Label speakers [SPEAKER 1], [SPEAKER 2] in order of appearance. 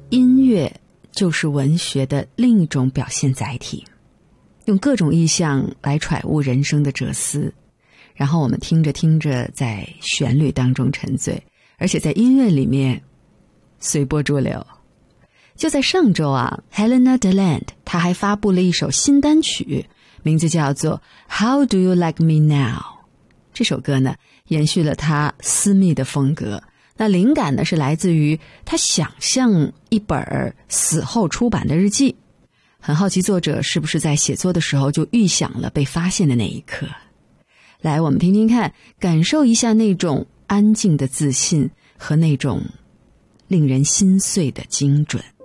[SPEAKER 1] 音乐就是文学的另一种表现载体，用各种意象来揣悟人生的哲思，然后我们听着听着在旋律当中沉醉，而且在音乐里面随波逐流。就在上周啊 Helena Deland 她还发布了一首新单曲，名字叫做 How Do You Like Me Now。 这首歌呢延续了她私密的风格，那灵感呢是来自于她想象一本死后出版的日记，很好奇作者是不是在写作的时候就预想了被发现的那一刻。来，我们听听看，感受一下那种安静的自信和那种令人心碎的精准。